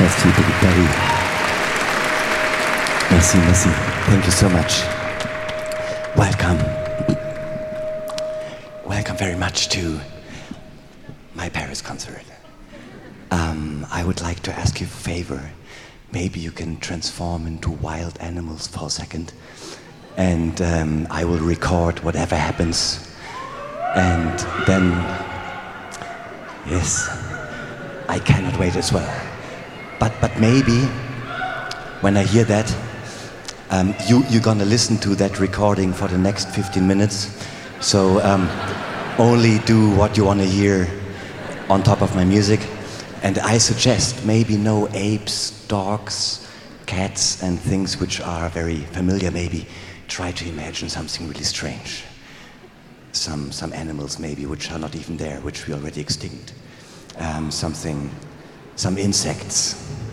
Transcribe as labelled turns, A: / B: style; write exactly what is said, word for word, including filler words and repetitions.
A: Festival de Paris. Merci, merci. Thank you so much. Welcome. Welcome very much to my Paris concert. Um, I would like to ask you a favor. Maybe you can transform into wild animals for a second. And um, I will record whatever happens. And then, yes, I cannot wait as well. But but maybe when I hear that, um, you you're gonna listen to that recording for the next fifteen minutes. So um, only do what you wanna hear on top of my music. And I suggest maybe no apes, dogs, cats, and things which are very familiar. Maybe try to imagine something really strange. Some some animals maybe which are not even there, which we already extinct. Um, something, some insects.